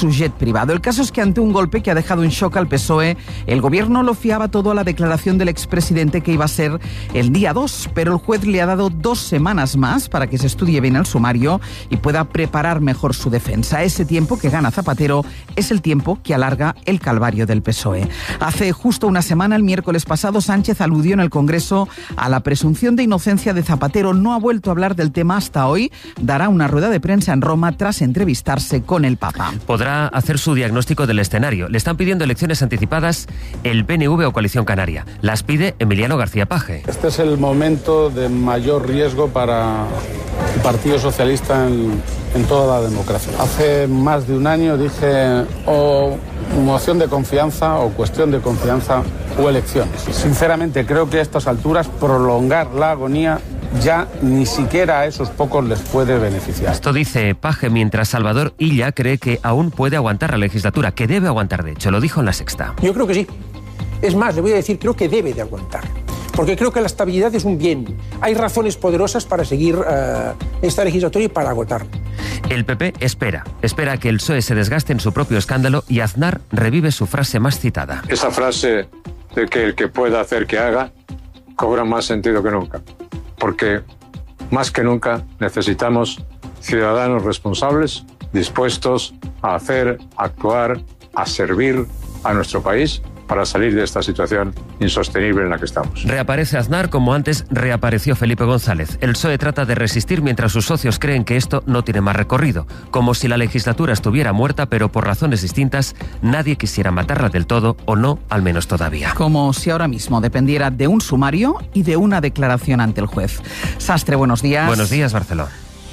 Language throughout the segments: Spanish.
su jet privado. El caso es que ante un golpe que ha dejado en shock al PSOE, el gobierno lo fiaba todo a la declaración del expresidente que iba a ser el día 2, pero el juez le ha dado 2 semanas más para que se estudie bien el sumario y pueda preparar mejor su defensa. Ese tiempo que gana Zapatero es el tiempo que alarga el calvario del PSOE. Hace justo una semana, el miércoles pasado, Sánchez aludió en el Congreso a la presunción de inocencia de Zapatero. No ha vuelto a hablar del tema hasta hoy. Dará una rueda de prensa en Roma tras entrevistarse con el Papa. Podrá hacer su diagnóstico del escenario. Le están pidiendo elecciones anticipadas el PNV o Coalición Canaria. Las pide Emiliano García Paje. Este es el momento de mayor riesgo para el Partido Socialista en toda la democracia. Hace más de un año dije o moción de confianza o cuestión de confianza o elecciones. Sinceramente creo que a estas alturas prolongar la agonía ya ni siquiera a esos pocos les puede beneficiar. Esto dice Paje, mientras Salvador Illa cree que aún puede aguantar la legislatura, que debe aguantar, de hecho, lo dijo en La Sexta. Yo creo que sí. Es más, le voy a decir, creo que debe de aguantar. Porque creo que la estabilidad es un bien. Hay razones poderosas para seguir esta legislatura y para agotar. El PP espera que el PSOE se desgaste en su propio escándalo y Aznar revive su frase más citada. Esa frase de que el que pueda hacer que haga cobra más sentido que nunca. Porque más que nunca necesitamos ciudadanos responsables, dispuestos a hacer, a actuar, a servir a nuestro país para salir de esta situación insostenible en la que estamos. Reaparece Aznar como antes reapareció Felipe González. El PSOE trata de resistir mientras sus socios creen que esto no tiene más recorrido. Como si la legislatura estuviera muerta, pero por razones distintas, nadie quisiera matarla del todo, o no, al menos todavía. Como si ahora mismo dependiera de un sumario y de una declaración ante el juez. Sastre, buenos días. Buenos días, Barcelona.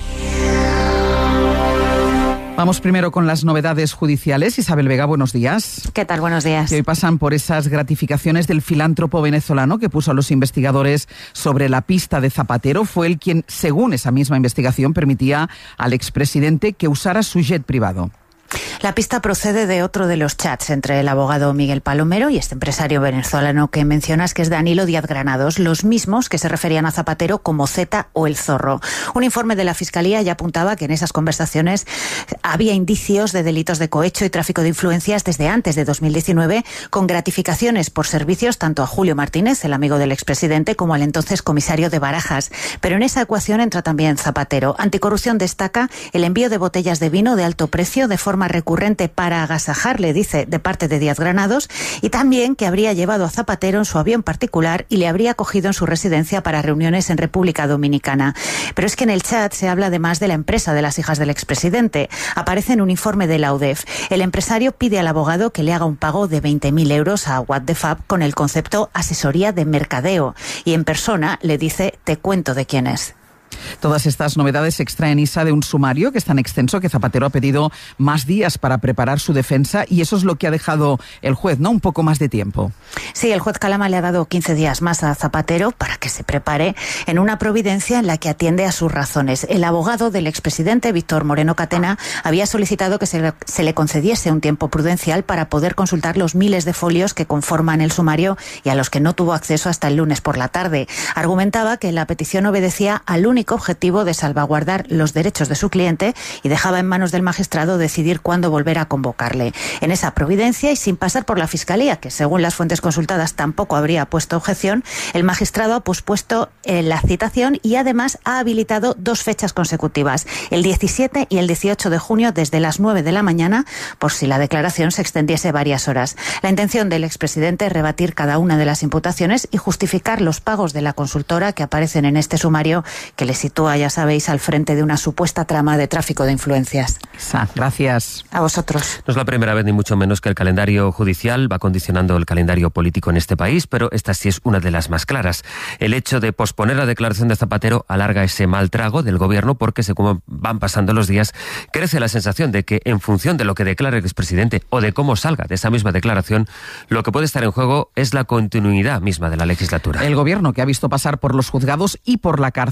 Vamos primero con las novedades judiciales. Isabel Vega, buenos días. ¿Qué tal? Buenos días. Que hoy pasan por esas gratificaciones del filántropo venezolano que puso a los investigadores sobre la pista de Zapatero. Fue él quien, según esa misma investigación, permitía al expresidente que usara su jet privado. La pista procede de otro de los chats entre el abogado Miguel Palomero y este empresario venezolano que mencionas, que es Danilo Díaz Granados, los mismos que se referían a Zapatero como Zeta o el Zorro. Un informe de la Fiscalía ya apuntaba que en esas conversaciones había indicios de delitos de cohecho y tráfico de influencias desde antes de 2019, con gratificaciones por servicios tanto a Julio Martínez, el amigo del expresidente, como al entonces comisario de Barajas. Pero en esa ecuación entra también Zapatero. Anticorrupción destaca el envío de botellas de vino de alto precio de forma recurrente para agasajarle, dice, de parte de Díaz Granados, y también que habría llevado a Zapatero en su avión particular y le habría acogido en su residencia para reuniones en República Dominicana. Pero es que en el chat se habla además de la empresa de las hijas del expresidente. Aparece en un informe de la UDEF. El empresario pide al abogado que le haga un pago de 20.000 euros a What the Fab con el concepto asesoría de mercadeo, y en persona le dice: te cuento de quién es. Todas estas novedades se extraen, Isa, de un sumario que es tan extenso que Zapatero ha pedido más días para preparar su defensa, y eso es lo que ha dejado el juez, ¿no? Un poco más de tiempo. Sí, el juez Calama le ha dado 15 días más a Zapatero para que se prepare en una providencia en la que atiende a sus razones. El abogado del expresidente, Víctor Moreno Catena, había solicitado que se le concediese un tiempo prudencial para poder consultar los miles de folios que conforman el sumario y a los que no tuvo acceso hasta el lunes por la tarde. Argumentaba que la petición obedecía al único objetivo de salvaguardar los derechos de su cliente y dejaba en manos del magistrado decidir cuándo volver a convocarle. En esa providencia, y sin pasar por la Fiscalía, que según las fuentes consultadas tampoco habría puesto objeción, el magistrado ha pospuesto la citación y además ha habilitado 2 fechas consecutivas, el 17 y el 18 de junio desde las 9 de la mañana, por si la declaración se extendiese varias horas. La intención del expresidente es rebatir cada una de las imputaciones y justificar los pagos de la consultora que aparecen en este sumario, que le sitúa, ya sabéis, al frente de una supuesta trama de tráfico de influencias. Gracias. A vosotros. No es la primera vez, ni mucho menos, que el calendario judicial va condicionando el calendario político en este país, pero esta sí es una de las más claras. El hecho de posponer la declaración de Zapatero alarga ese mal trago del gobierno porque, según van pasando los días, crece la sensación de que, en función de lo que declare el expresidente o de cómo salga de esa misma declaración, lo que puede estar en juego es la continuidad misma de la legislatura. El gobierno, que ha visto pasar por los juzgados y por la cárcel a Santa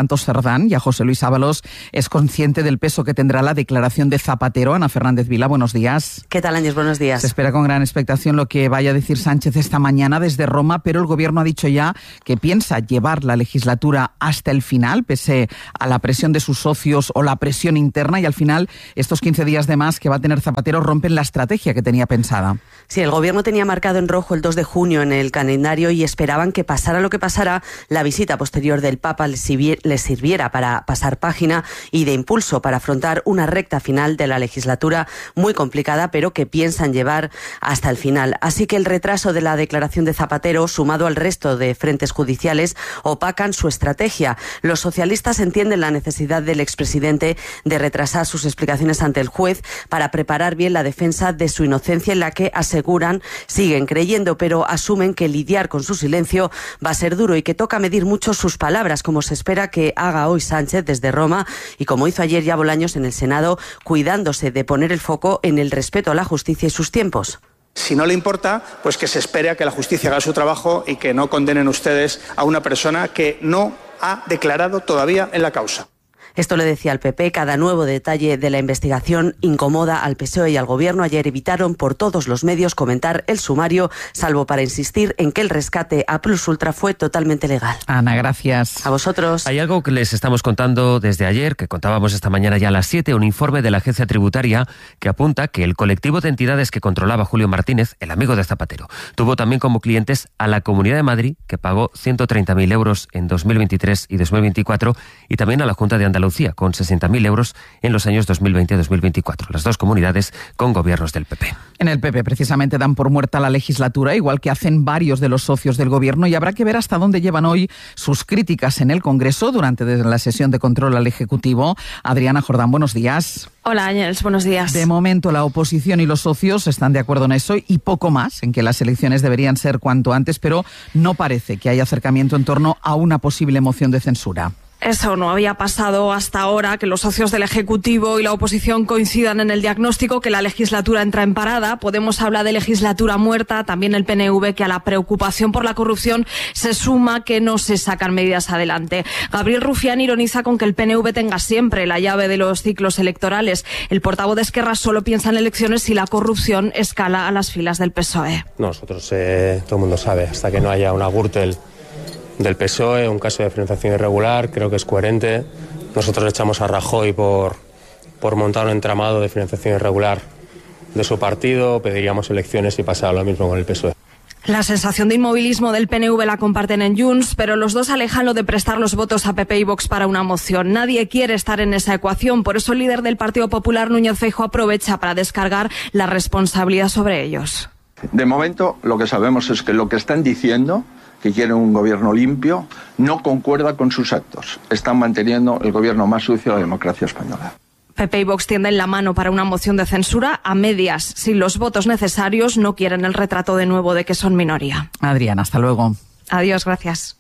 Santos Cerdán y a José Luis Ábalos es consciente del peso que tendrá la declaración de Zapatero. Ana Fernández Vila, buenos días. ¿Qué tal, Ángel? Buenos días. Se espera con gran expectación lo que vaya a decir Sánchez esta mañana desde Roma, pero el Gobierno ha dicho ya que piensa llevar la legislatura hasta el final, pese a la presión de sus socios o la presión interna, y al final estos 15 días de más que va a tener Zapatero rompen la estrategia que tenía pensada. Sí, el Gobierno tenía marcado en rojo el 2 de junio en el calendario y esperaban que pasara lo que pasara, la visita posterior del Papa les sirviera para pasar página y de impulso para afrontar una recta final de la legislatura muy complicada, pero que piensan llevar hasta el final. Así que el retraso de la declaración de Zapatero, sumado al resto de frentes judiciales, opacan su estrategia. Los socialistas entienden la necesidad del expresidente de retrasar sus explicaciones ante el juez para preparar bien la defensa de su inocencia, en la que aseguran siguen creyendo, pero asumen que lidiar con su silencio va a ser duro y que toca medir mucho sus palabras, como se espera que haga hoy Sánchez desde Roma y como hizo ayer ya Bolaños en el Senado, cuidándose de poner el foco en el respeto a la justicia y sus tiempos. Si no le importa, pues que se espere a que la justicia haga su trabajo y que no condenen ustedes a una persona que no ha declarado todavía en la causa. Esto le decía al PP. Cada nuevo detalle de la investigación incomoda al PSOE y al Gobierno. Ayer evitaron por todos los medios comentar el sumario, salvo para insistir en que el rescate a Plus Ultra fue totalmente legal. Ana, gracias. A vosotros. Hay algo que les estamos contando desde ayer, que contábamos esta mañana ya a las 7, un informe de la Agencia Tributaria que apunta que el colectivo de entidades que controlaba Julio Martínez, el amigo de Zapatero, tuvo también como clientes a la Comunidad de Madrid, que pagó 130.000 euros en 2023 y 2024, y también a la Junta de Andalucía, con 60.000 euros en los años 2020 y 2024. Las dos comunidades con gobiernos del PP. En el PP precisamente dan por muerta la legislatura, igual que hacen varios de los socios del Gobierno, y habrá que ver hasta dónde llevan hoy sus críticas en el Congreso durante la sesión de control al Ejecutivo. Adriana Jordán, buenos días. Hola, Ángels, buenos días. De momento la oposición y los socios están de acuerdo en eso y poco más, en que las elecciones deberían ser cuanto antes, pero no parece que haya acercamiento en torno a una posible moción de censura. Eso no había pasado hasta ahora, que los socios del Ejecutivo y la oposición coincidan en el diagnóstico, que la legislatura entra en parada. Podemos hablar de legislatura muerta, también el PNV, que a la preocupación por la corrupción se suma que no se sacan medidas adelante. Gabriel Rufián ironiza con que el PNV tenga siempre la llave de los ciclos electorales. El portavoz de Esquerra solo piensa en elecciones si la corrupción escala a las filas del PSOE. Nosotros, todo el mundo sabe, hasta que no haya una Gürtel del PSOE, un caso de financiación irregular, creo que es coherente. Nosotros le echamos a Rajoy por montar un entramado de financiación irregular de su partido, pediríamos elecciones y pasará lo mismo con el PSOE. La sensación de inmovilismo del PNV la comparten en Junts, pero los dos alejan lo de prestar los votos a PP y Vox para una moción. Nadie quiere estar en esa ecuación, por eso el líder del Partido Popular, Núñez Feijóo, aprovecha para descargar la responsabilidad sobre ellos. De momento, lo que sabemos es que lo que están diciendo, que quieren un gobierno limpio, no concuerda con sus actos. Están manteniendo el gobierno más sucio de la democracia española. PP y Vox tienden la mano para una moción de censura a medias. Sin los votos necesarios, no quieren el retrato de nuevo de que son minoría. Adriana, hasta luego. Adiós, gracias.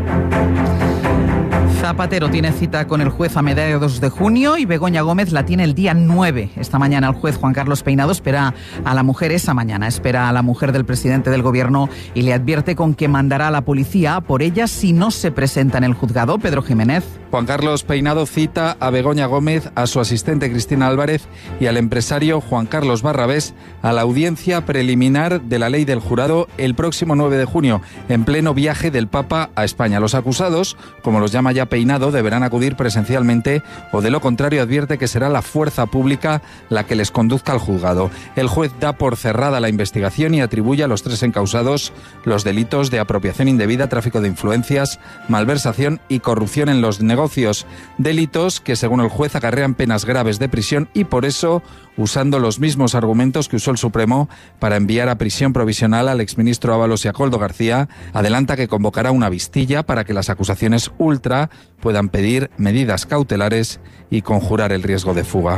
Zapatero tiene cita con el juez a mediados de junio y Begoña Gómez la tiene el día 9. Esta mañana el juez Juan Carlos Peinado espera a la mujer espera a la mujer del presidente del Gobierno y le advierte con que mandará a la policía por ella si no se presenta en el juzgado. Pedro Jiménez. Juan Carlos Peinado cita a Begoña Gómez, a su asistente Cristina Álvarez y al empresario Juan Carlos Barrabés a la audiencia preliminar de la ley del jurado el próximo 9 de junio, en pleno viaje del Papa a España. Los acusados, como los llama ya Peinado, deberán acudir presencialmente o de lo contrario advierte que será la fuerza pública la que les conduzca al juzgado. El juez da por cerrada la investigación y atribuye a los tres encausados los delitos de apropiación indebida, tráfico de influencias, malversación y corrupción en los negocios. Delitos que, según el juez, acarrean penas graves de prisión y por eso, usando los mismos argumentos que usó el Supremo para enviar a prisión provisional al exministro Ábalos y a Koldo García, adelanta que convocará una vistilla para que las acusaciones ultra puedan pedir medidas cautelares y conjurar el riesgo de fuga.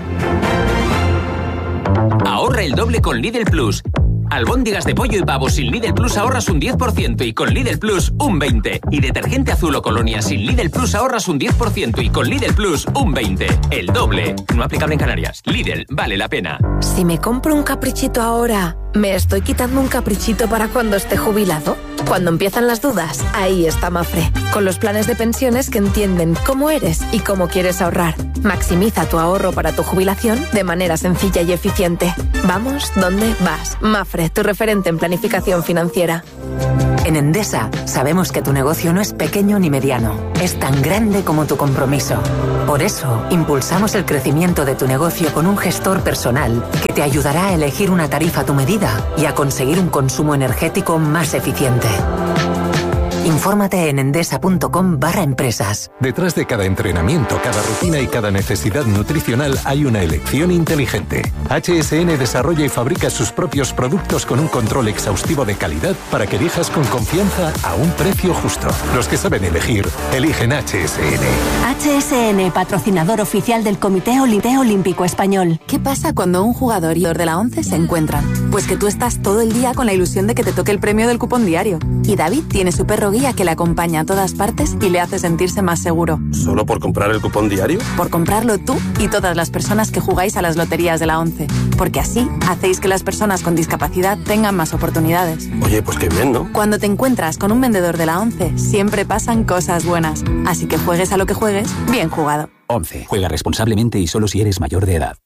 Ahorra el doble con Lidl Plus. Albóndigas de pollo y pavo sin Lidl Plus ahorras un 10% y con Lidl Plus un 20%. Y detergente azul o colonia sin Lidl Plus ahorras un 10% y con Lidl Plus un 20%. El doble. No aplicable en Canarias. Lidl, vale la pena. Si me compro un caprichito ahora, ¿me estoy quitando un caprichito para cuando esté jubilado? Cuando empiezan las dudas, ahí está Mapfre, con los planes de pensiones que entienden cómo eres y cómo quieres ahorrar. Maximiza tu ahorro para tu jubilación de manera sencilla y eficiente. Vamos donde vas. Mapfre, tu referente en planificación financiera. En Endesa sabemos que tu negocio no es pequeño ni mediano, es tan grande como tu compromiso. Por eso, impulsamos el crecimiento de tu negocio con un gestor personal que te ayudará a elegir una tarifa a tu medida y a conseguir un consumo energético más eficiente. Infórmate en endesa.com/empresas. Detrás de cada entrenamiento, cada rutina y cada necesidad nutricional hay una elección inteligente. HSN desarrolla y fabrica sus propios productos con un control exhaustivo de calidad para que elijas con confianza a un precio justo. Los que saben elegir, eligen HSN. HSN, patrocinador oficial del Comité Olímpico Español. ¿Qué pasa cuando un jugador y de la 11 se encuentran? Pues que tú estás todo el día con la ilusión de que te toque el premio del cupón diario. Y David tiene su perro guía que le acompaña a todas partes y le hace sentirse más seguro. ¿Solo por comprar el cupón diario? Por comprarlo tú y todas las personas que jugáis a las loterías de la 11. Porque así hacéis que las personas con discapacidad tengan más oportunidades. Oye, pues qué bien, ¿no? Cuando te encuentras con un vendedor de la 11, siempre pasan cosas buenas. Así que juegues a lo que juegues, bien jugado. 11. Juega responsablemente y solo si eres mayor de edad.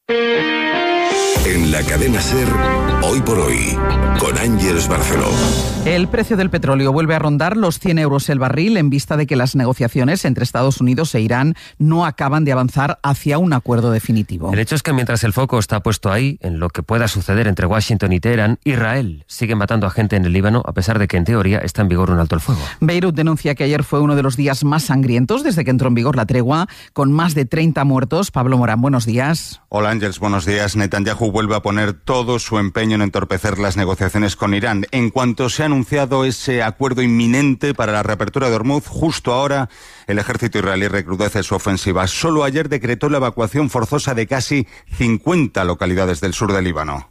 En la cadena SER, Hoy por Hoy, con Ángeles Barceló. El precio del petróleo vuelve a rondar los 100 euros el barril en vista de que las negociaciones entre Estados Unidos e Irán no acaban de avanzar hacia un acuerdo definitivo. El hecho es que mientras el foco está puesto ahí, en lo que pueda suceder entre Washington y Teherán, Israel sigue matando a gente en el Líbano a pesar de que en teoría está en vigor un alto el fuego. Beirut denuncia que ayer fue uno de los días más sangrientos desde que entró en vigor la tregua, con más de 30 muertos. Pablo Morán, buenos días. Hola Ángeles, buenos días. Netanyahu vuelve a poner todo su empeño en entorpecer las negociaciones con Irán. En cuanto se ha anunciado ese acuerdo inminente para la reapertura de Hormuz, justo ahora el ejército israelí recrudece su ofensiva. Solo ayer decretó la evacuación forzosa de casi 50 localidades del sur del Líbano.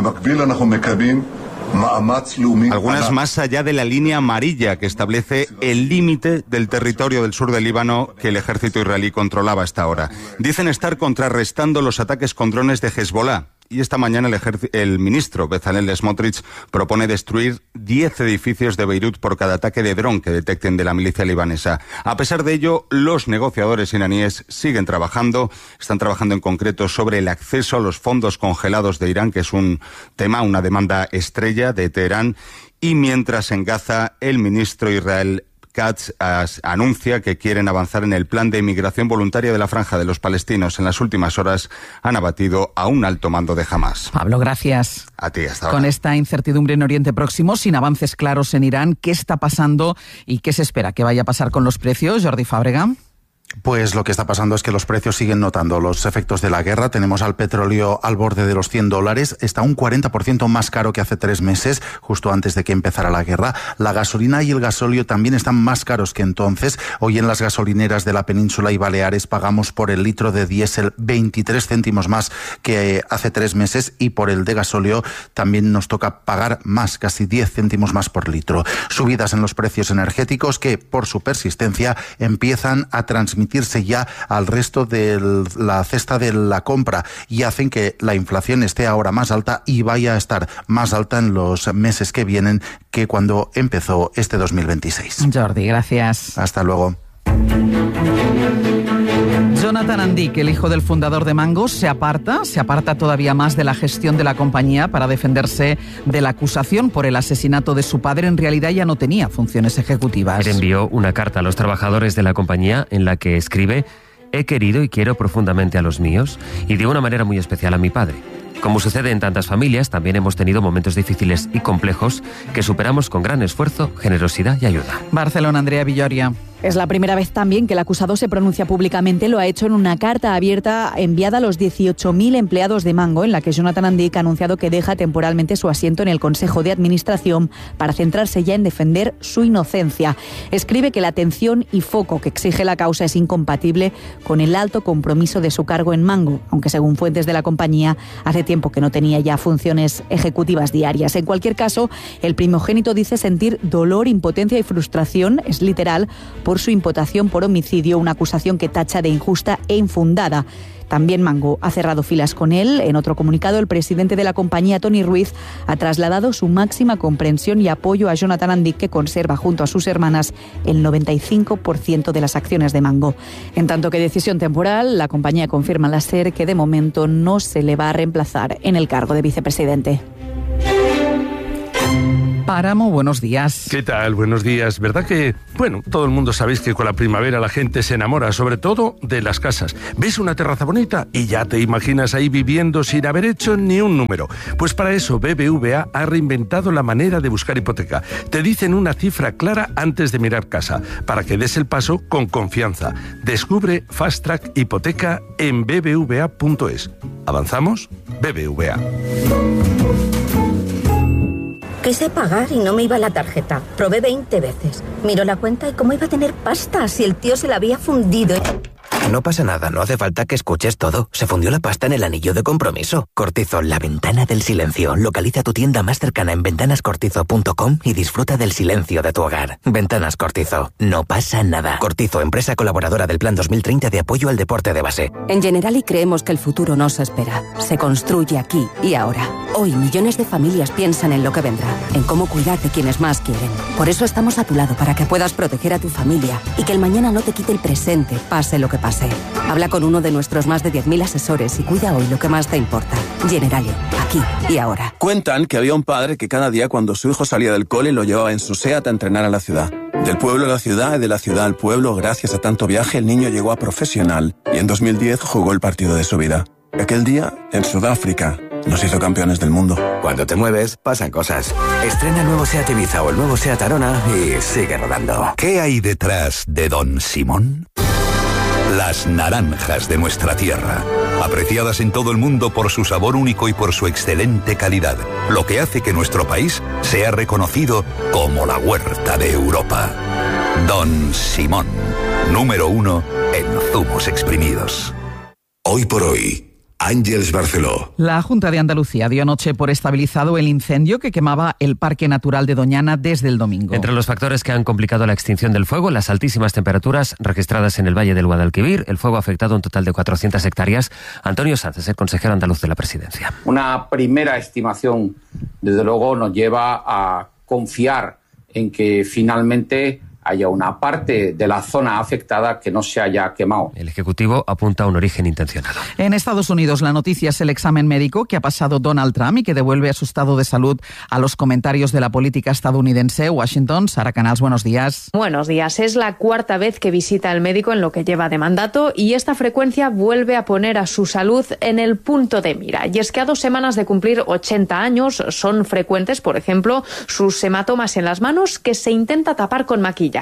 Algunas más allá de la línea amarilla que establece el límite del territorio del sur del Líbano que el ejército israelí controlaba hasta ahora. Dicen estar contrarrestando los ataques con drones de Hezbollah. Y esta mañana el ministro Bezalel Smotrich propone destruir 10 edificios de Beirut por cada ataque de dron que detecten de la milicia libanesa. A pesar de ello, los negociadores iraníes siguen trabajando. Están trabajando en concreto sobre el acceso a los fondos congelados de Irán, que es un tema, una demanda estrella de Teherán. Y mientras en Gaza, el ministro Israel Katz anuncia que quieren avanzar en el plan de inmigración voluntaria de la Franja de los Palestinos. En las últimas horas han abatido a un alto mando de Hamás. Pablo, gracias. A ti, hasta ahora. Con esta incertidumbre en Oriente Próximo, sin avances claros en Irán, ¿qué está pasando y qué se espera que vaya a pasar con los precios? Jordi Fábrega. Pues lo que está pasando es que los precios siguen notando los efectos de la guerra. Tenemos al petróleo al borde de los $100. Está un 40% más caro que hace 3 meses, justo antes de que empezara la guerra. La gasolina y el gasóleo también están más caros que entonces. Hoy en las gasolineras de la península y Baleares pagamos por el litro de diésel 23 céntimos más que hace 3 meses y por el de gasóleo también nos toca pagar más, casi 10 céntimos más por litro. Subidas en los precios energéticos que, por su persistencia, empiezan a transmitirse ya al resto de la cesta de la compra y hacen que la inflación esté ahora más alta y vaya a estar más alta en los meses que vienen que cuando empezó este 2026. Jordi, gracias. Hasta luego. Jonathan Andic, el hijo del fundador de Mango, se aparta todavía más de la gestión de la compañía para defenderse de la acusación por el asesinato de su padre. En realidad ya no tenía funciones ejecutivas. Él envió una carta a los trabajadores de la compañía en la que escribe: he querido y quiero profundamente a los míos y de una manera muy especial a mi padre. Como sucede en tantas familias, también hemos tenido momentos difíciles y complejos que superamos con gran esfuerzo, generosidad y ayuda. Barcelona, Andrea Villoria. Es la primera vez también que el acusado se pronuncia públicamente. Lo ha hecho en una carta abierta enviada a los 18.000 empleados de Mango, en la que Jonathan Andic ha anunciado que deja temporalmente su asiento en el Consejo de Administración para centrarse ya en defender su inocencia. Escribe que la atención y foco que exige la causa es incompatible con el alto compromiso de su cargo en Mango, aunque según fuentes de la compañía hace tiempo que no tenía ya funciones ejecutivas diarias. En cualquier caso, el primogénito dice sentir dolor, impotencia y frustración, es literal, por su imputación por homicidio, una acusación que tacha de injusta e infundada. También Mango ha cerrado filas con él. En otro comunicado, el presidente de la compañía, Tony Ruiz, ha trasladado su máxima comprensión y apoyo a Jonathan Andic, que conserva junto a sus hermanas el 95% de las acciones de Mango. En tanto que decisión temporal, la compañía confirma a la SER que de momento no se le va a reemplazar en el cargo de vicepresidente. Páramo, buenos días. ¿Qué tal? Buenos días. ¿Verdad que, todo el mundo sabéis que con la primavera la gente se enamora, sobre todo de las casas? Ves una terraza bonita y ya te imaginas ahí viviendo sin haber hecho ni un número. Pues para eso BBVA ha reinventado la manera de buscar hipoteca. Te dicen una cifra clara antes de mirar casa, para que des el paso con confianza. Descubre Fast Track Hipoteca en bbva.es. ¿Avanzamos? BBVA. Quise pagar y no me iba la tarjeta. Probé 20 veces. Miro la cuenta y cómo iba a tener pasta si el tío se la había fundido. No pasa nada, no hace falta que escuches todo. Se fundió la pasta en el anillo de compromiso. Cortizo, la ventana del silencio. Localiza tu tienda más cercana en ventanascortizo.com y disfruta del silencio de tu hogar. Ventanas Cortizo. No pasa nada. Cortizo, empresa colaboradora del Plan 2030 de apoyo al deporte de base. En Generali creemos que el futuro no se espera. Se construye aquí y ahora. Hoy millones de familias piensan en lo que vendrá, en cómo cuidar de quienes más quieren. Por eso estamos a tu lado para que puedas proteger a tu familia y que el mañana no te quite el presente, pase lo que pase. Habla con uno de nuestros más de 10.000 asesores y cuida hoy lo que más te importa. Generali, aquí y ahora. Cuentan que había un padre que cada día cuando su hijo salía del cole lo llevaba en su SEAT a entrenar a la ciudad. Del pueblo a la ciudad y de la ciudad al pueblo, gracias a tanto viaje, el niño llegó a profesional y en 2010 jugó el partido de su vida. Aquel día, en Sudáfrica, nos hizo campeones del mundo. Cuando te mueves, pasan cosas. Estrena el nuevo SEAT Ibiza o el nuevo SEAT Arona y sigue rodando. ¿Qué hay detrás de Don Simón? Las naranjas de nuestra tierra, apreciadas en todo el mundo por su sabor único y por su excelente calidad, lo que hace que nuestro país sea reconocido como la huerta de Europa. Don Simón, número 1 en zumos exprimidos. Hoy por hoy, Ángeles Barceló. La Junta de Andalucía dio anoche por estabilizado el incendio que quemaba el Parque Natural de Doñana desde el domingo. Entre los factores que han complicado la extinción del fuego, las altísimas temperaturas registradas en el Valle del Guadalquivir. El fuego ha afectado un total de 400 hectáreas. Antonio Sánchez, el consejero andaluz de la Presidencia. Una primera estimación, desde luego, nos lleva a confiar en que finalmente haya una parte de la zona afectada que no se haya quemado. El Ejecutivo apunta a un origen intencionado. En Estados Unidos, la noticia es el examen médico que ha pasado Donald Trump y que devuelve a su estado de salud a los comentarios de la política estadounidense. Washington, Sara Canals, buenos días. Buenos días. Es la cuarta vez que visita al médico en lo que lleva de mandato y esta frecuencia vuelve a poner a su salud en el punto de mira. Y es que a 2 semanas de cumplir 80 años son frecuentes, por ejemplo, sus hematomas en las manos que se intenta tapar con maquillaje.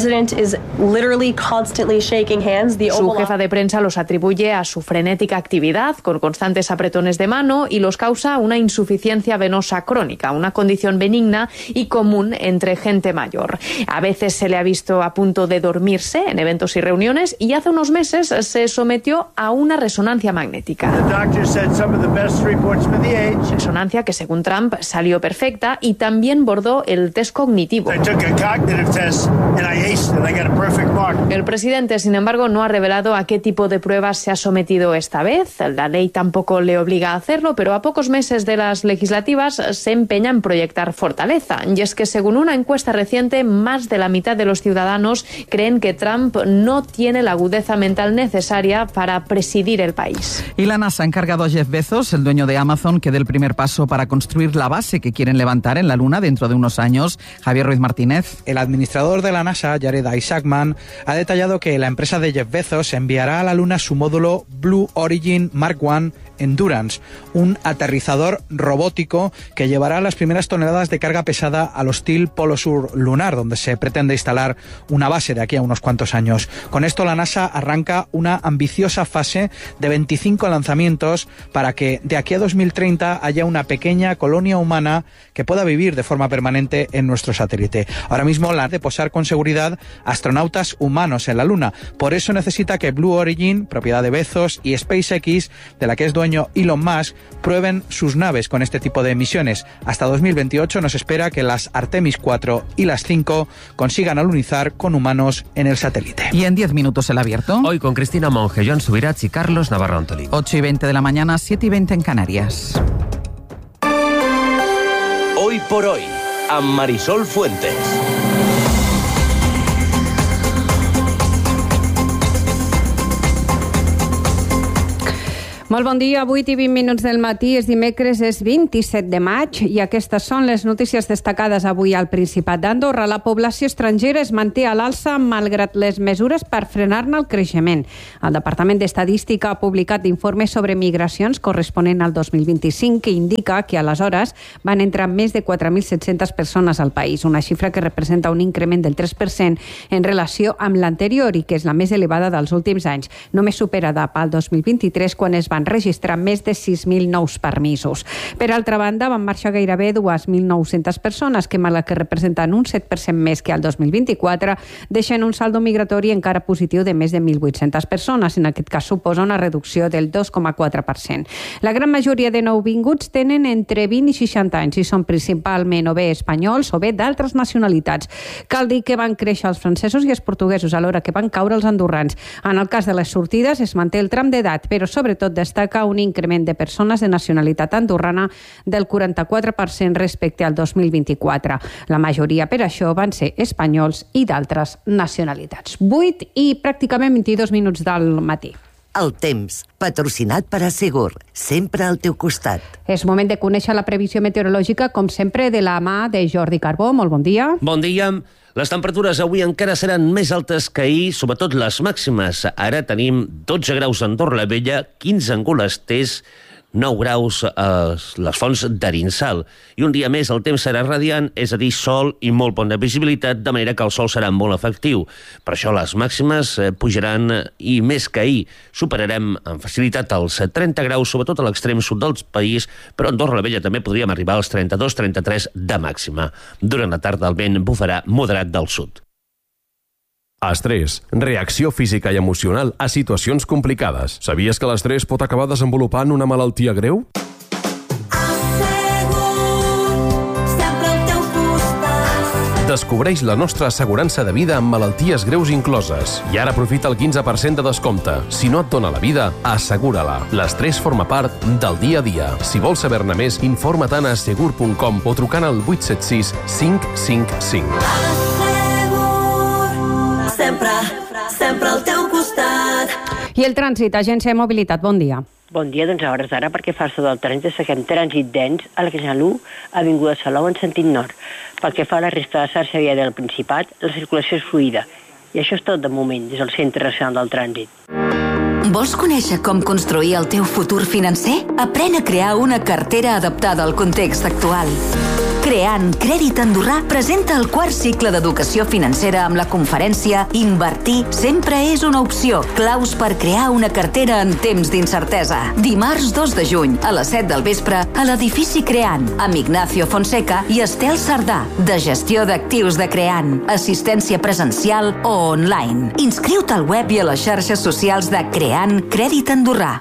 Su jefa de prensa los atribuye a su frenética actividad con constantes apretones de mano y los causa una insuficiencia venosa crónica, una condición benigna y común entre gente mayor. A veces se le ha visto a punto de dormirse en eventos y reuniones y hace unos meses se sometió a una resonancia magnética. Resonancia que según Trump salió perfecta y también bordó el test cognitivo. El presidente, sin embargo, no ha revelado a qué tipo de pruebas se ha sometido esta vez. La ley tampoco le obliga a hacerlo, pero a pocos meses de las legislativas se empeña en proyectar fortaleza. Y es que, según una encuesta reciente, más de la mitad de los ciudadanos creen que Trump no tiene la agudeza mental necesaria para presidir el país. Y la NASA ha encargado a Jeff Bezos, el dueño de Amazon, que dé el primer paso para construir la base que quieren levantar en la Luna dentro de unos años. Javier Ruiz Martínez. El administrador de la NASA, Jared Isaacman, ha detallado que la empresa de Jeff Bezos enviará a la Luna su módulo Blue Origin Mark I Endurance, un aterrizador robótico que llevará las primeras toneladas de carga pesada al hostil Polo Sur lunar, donde se pretende instalar una base de aquí a unos cuantos años. Con esto la NASA arranca una ambiciosa fase de 25 lanzamientos para que de aquí a 2030 haya una pequeña colonia humana que pueda vivir de forma permanente en nuestro satélite. Ahora mismo la de posar con seguridad astronautas humanos en la Luna. Por eso necesita que Blue Origin, propiedad de Bezos, y SpaceX, de la que es dueño otoño Elon Musk prueben sus naves con este tipo de emisiones. Hasta 2028 nos espera que las Artemis 4 y las 5 consigan alunizar con humanos en el satélite. Y en 10 minutos el abierto. Hoy con Cristina Monge, Joan Subirats y Carlos Navarro Antolín. 8:20 de la mañana, 7:20 en Canarias. Hoy por hoy, amb Marisol Fuentes. Molt bon dia, 8:20 del matí, és dimecres, és 27 de maig i aquestes són les notícies destacades avui al Principat d'Andorra. La població estrangera es manté a l'alça malgrat les mesures per frenar-ne el creixement. El Departament d'Estadística ha publicat informes sobre migracions corresponent al 2025 que indica que aleshores van entrar més de 4.700 persones al país, una xifra que representa un increment del 3% en relació amb l'anterior i que és la més elevada dels últims anys, només superada pel 2023 quan es van registrar més de 6.000 nous permisos. Per altra banda, van marxar gairebé 2.900 persones, que malgrat que representen un 7% més que el 2024, deixen un saldo migratori encara positiu de més de 1.800 persones. En aquest cas suposa una reducció del 2,4%. La gran majoria de nouvinguts tenen entre 20 i 60 anys i són principalment o bé espanyols o bé d'altres nacionalitats. Cal dir que van créixer els francesos i els portuguesos alhora que van caure els andorrans. En el cas de les sortides es manté el tram d'edat, però sobretot destaca un increment de persones de nacionalitat andorrana del 44% respecte al 2024. La majoria, per això, van ser espanyols i d'altres nacionalitats. 8 i pràcticament 22 minuts del matí. El temps, patrocinat per Assegur, sempre al teu costat. És moment de conèixer la previsió meteorològica, com sempre, de la mà de Jordi Carbó. Molt bon dia. Bon dia. Les temperatures avui encara seran més altes que ahir, sobretot les màximes. Ara tenim 12 graus a Andorra la Vella, 15 a Angolestés, 9 graus a les Fonts d'Arinsal. I un dia més el temps serà radiant, és a dir, sol i molt bona visibilitat, de manera que el sol serà molt efectiu. Per això les màximes pujaran i més que ahir. Superarem amb facilitat els 30 graus, sobretot a l'extrem sud del país, però a Andorra la Vella també podríem arribar als 32-33 de màxima. Durant la tarda el vent bufarà moderat del sud. Estrès, reacció física i emocional a situacions complicades. Sabies que l'estrès pot acabar desenvolupant una malaltia greu? Descobreix la nostra assegurança de vida amb malalties greus incloses. I ara aprofita el 15% de descompte. Si no et dóna la vida, assegura-la. L'estrès forma part del dia a dia. Si vols saber-ne més, informa't a assegur.com o trucant al 876 555. Sempre al teu costat. I el trànsit, Agència de Mobilitat, bon dia. Bon dia, doncs a hores d'ara, perquè fa de del trànsit seguim trànsit dens a la Canal 1, Avinguda Salou en sentit nord. Pel que fa a la resta de la xarxa viària del Principat, la circulació és fluida. I això és tot de moment, des del Centre Nacional del Trànsit. Vols conèixer com construir el teu futur financer? Aprèn a crear una cartera adaptada al context actual. Creant Crèdit Andorrà presenta el quart cicle d'educació financera amb la conferència Invertir sempre és una opció. Claus per crear una cartera en temps d'incertesa. Dimarts 2 de juny, a les 7 del vespre, a l'edifici Creant, amb Ignacio Fonseca i Estel Sardà, de gestió d'actius de Creant. Assistència presencial o online. Inscriu-te al web i a les xarxes socials de Creant Crèdit Andorrà.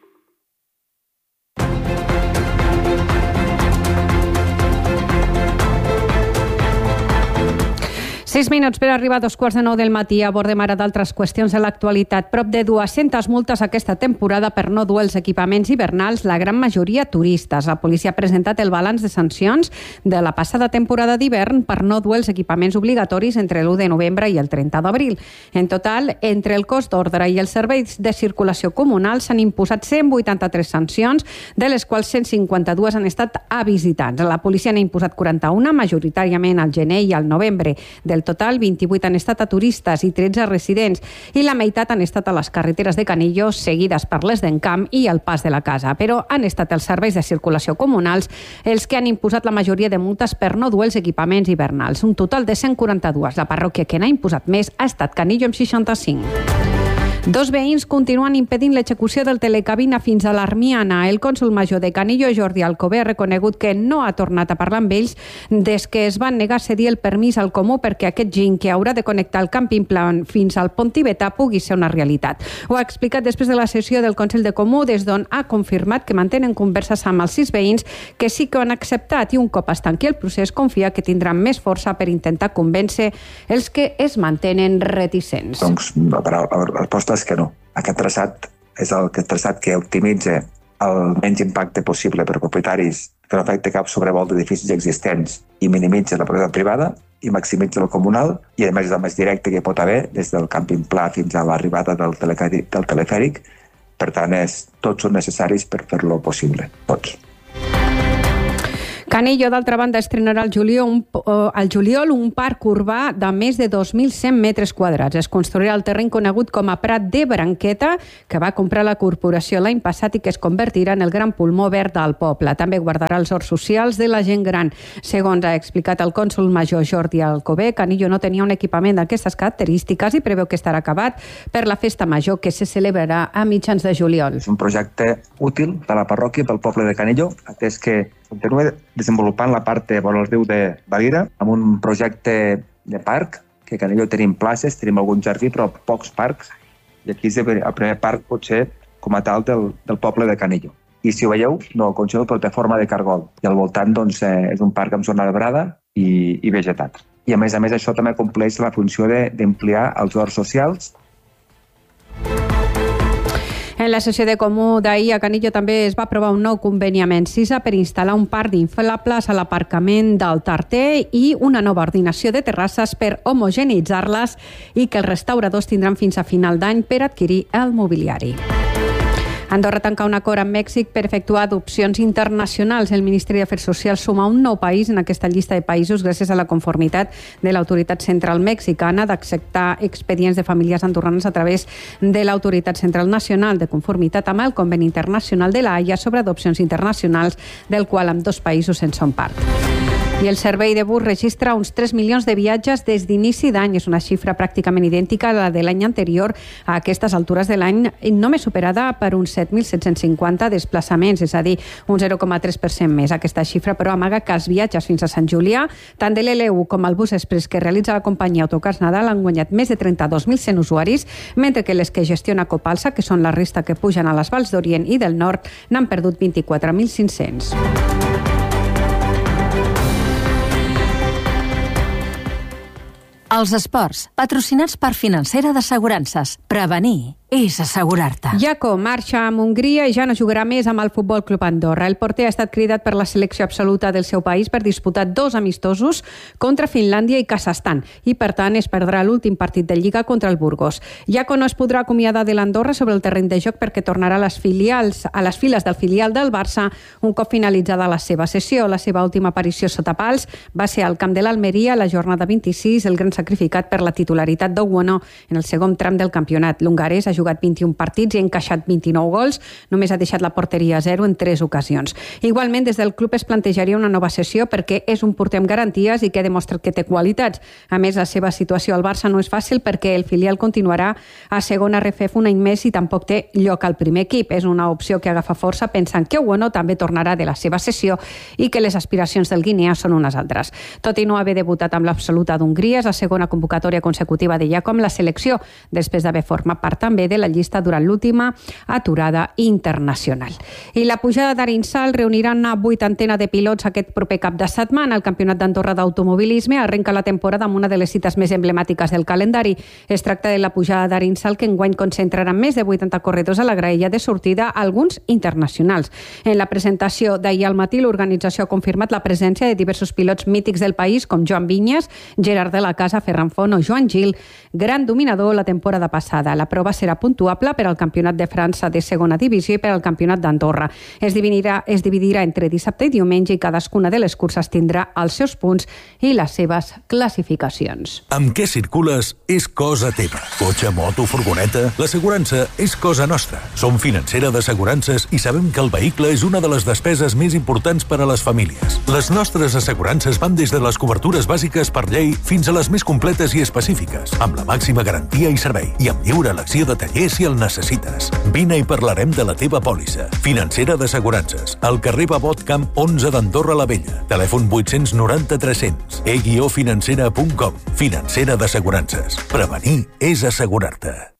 6 minuts per arribar a 2:15 del matí. Abordem ara d'altres qüestions de l'actualitat. Prop de 200 multes aquesta temporada per no dur els equipaments hivernals, la gran majoria turistes. La policia ha presentat el balanç de sancions de la passada temporada d'hivern per no dur els equipaments obligatoris entre l'1 de novembre i el 30 d'abril. En total, entre el cos d'ordre i els serveis de circulació comunal s'han imposat 183 sancions, de les quals 152 han estat a visitants. La policia n'ha imposat 41, majoritàriament al gener i al novembre. Del total, 28 han estat a turistes i 13 a residents, i la meitat han estat a les carreteres de Canillo, seguides per les d'Encamp i el Pas de la Casa. Però han estat els serveis de circulació comunals els que han imposat la majoria de multes per no dur els equipaments hivernals. Un total de 142. La parròquia que n'ha imposat més ha estat Canillo amb 65. Dos veïns continuen impedint l'execució del telecabina fins a l'Armiana. El cònsol major de Canillo, Jordi Alcover, ha reconegut que no ha tornat a parlar amb ells des que es van negar a cedir el permís al Comú perquè aquest giny que haurà de connectar el Camping Plan fins al Pont Tibetà pugui ser una realitat. Ho ha explicat després de la sessió del Consell de Comú, des d'on ha confirmat que mantenen converses amb els 6 veïns que sí que ho han acceptat i un cop es tanqui el procés confia que tindran més força per intentar convèncer els que es mantenen reticents. Doncs la resposta és que no. Aquest traçat és el traçat que optimitza el menys impacte possible per a propietaris, que no afecta cap sobrevolt d'edificis existents i minimitza la propietat privada i maximitza el comunal i a més és el més directe que pot haver des del Camping Pla fins a l'arribada del telefèric. Per tant, tots són necessaris per fer-lo possible. Tots. Canillo, d'altra banda, estrenarà al juliol un parc urbà de més de 2.100 metres quadrats. Es construirà el terreny conegut com a Prat de Branqueta, que va comprar la corporació l'any passat i que es convertirà en el gran pulmó verd del poble. També guardarà els horts socials de la gent gran. Segons ha explicat el cònsol major Jordi Alcover, Canillo no tenia un equipament d'aquestes característiques i preveu que estarà acabat per la festa major que se celebrarà a mitjans de juliol. És un projecte útil de la parròquia pel poble de Canillo, atès que continua desenvolupant la part de vora el riu de Valira amb un projecte de parc, que a Canillo tenim places, tenim algun jardí, però pocs parcs, i aquí és el primer parc potser com a tal del poble de Canillo. I si ho veieu, no el coneixeu, però té forma de cargol. I al voltant doncs, és un parc amb zona arbrada i vegetat. I a més, això també compleix la funció d'ampliar els horts socials. En la sessió de Comú d'ahir a Canillo també es va aprovar un nou conveni amb Encisa per instal·lar un parc d'inflables a l'aparcament del Tarter i una nova ordinació de terrasses per homogeneitzar-les i que els restauradors tindran fins a final d'any per adquirir el mobiliari. Andorra tanca un acord amb Mèxic per efectuar adopcions internacionals. El Ministeri d'Afers Socials suma un nou país en aquesta llista de països gràcies a la conformitat de l'autoritat central mexicana d'acceptar expedients de famílies andorranes a través de l'autoritat central nacional de conformitat amb el Conveni Internacional de la Haia sobre adopcions internacionals, del qual ambdós països en són part. I el servei de bus registra uns 3 milions de viatges des d'inici d'any. És una xifra pràcticament idèntica a la de l'any anterior a aquestes altures de l'any, només superada per uns 7.750 desplaçaments, és a dir, un 0,3% més. Aquesta xifra, però, amaga que els viatges fins a Sant Julià, tant de l'LU com el bus express que realitza la companyia Autocars Nadal, han guanyat més de 32.100 usuaris, mentre que les que gestiona Copalsa, que són la resta que pugen a les Vals d'Orient i del Nord, n'han perdut 24.500. Els esports, patrocinats per Financera d'Assegurances. Prevenir és assegurar-te. Jaco marxa amb Hongria i ja no jugarà més amb el Futbol Club Andorra. El porter ha estat cridat per la selecció absoluta del seu país per disputar 2 amistosos contra Finlàndia i Kazakhstan i, per tant, es perdrà l'últim partit de Lliga contra el Burgos. Jaco no es podrà acomiadar de l'Andorra sobre el terreny de joc perquè tornarà a les files del filial del Barça un cop finalitzada la seva sessió. La seva última aparició sota pals va ser al camp de l'Almeria a la jornada 26, el gran sacrificat per la titularitat d'Oguono en el segon tram del campionat. L'hongarès ha jugat 21 partits i ha encaixat 29 gols, només ha deixat la porteria a 0 en 3 ocasions. Igualment, des del club es plantejaria una nova sessió perquè és un porter amb garanties i que ha demostrat que té qualitats. A més, la seva situació al Barça no és fàcil perquè el filial continuarà a segona RFF un any més i tampoc té lloc al primer equip. És una opció que agafa força pensant que Oguono també tornarà de la seva sessió i que les aspiracions del guineà són unes altres. Tot i no haver debutat amb l'absoluta d'Hongria, és la segona convocatòria consecutiva de Jaco amb la selecció, després d'haver format part també de la llista durant l'última aturada internacional. I la pujada d'Arinsal reunirà una 80ena de pilots aquest proper cap de setmana. El Campionat d'Andorra d'automobilisme arrenca la temporada amb una de les cites més emblemàtiques del calendari. Es tracta de la pujada d'Arinsal, que enguany concentrarà més de 80 corredors a la graella de sortida, alguns internacionals. En la presentació d'ahir al matí, l'organització ha confirmat la presència de diversos pilots mítics del país, com Joan Vinyes, Gerard de la Casa, Ferran Font o Joan Gil, gran dominador la temporada passada. La prova serà puntuable per al Campionat de França de segona divisió i per al Campionat d'Andorra. Es dividirà entre dissabte i diumenge i cadascuna de les curses tindrà els seus punts i les seves classificacions. Amb què circules és cosa teva. Cotxe, moto, furgoneta... L'assegurança és cosa nostra. Som Financera d'Assegurances i sabem que el vehicle és una de les despeses més importants per a les famílies. Les nostres assegurances van des de les cobertures bàsiques per llei fins a les més completes i específiques, amb la màxima garantia i servei i amb lliure elecció de tècnic. taller si el necessites. Vine i parlarem de la teva pòlissa. Financera d'Assegurances. Al carrer Babot Camp 11 d'Andorra la Vella. Telèfon 890 300. e-financera.com. Financera d'Assegurances. Prevenir és assegurar-te.